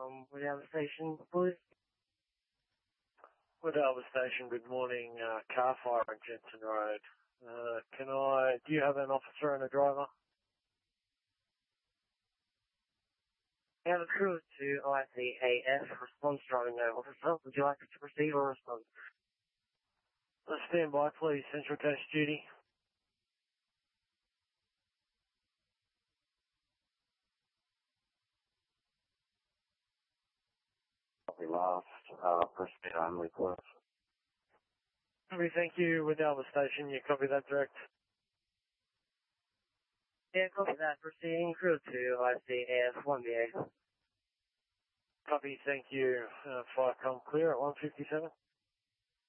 Woodalba Station, please. Woodalba Station, good morning. Car fire on Jensen Road. Do you have an officer and a driver? We have a crew to ICAF, response driving no officer. Would you like us to proceed or respond? Stand by, please. Central Coast duty. Copy last. Proceed only, please. Copy, thank you. Woodalba Station, you copy that direct? Yeah, copy that. Proceeding crew to ICAF 1BA. Copy, thank you. Fire com clear at 157.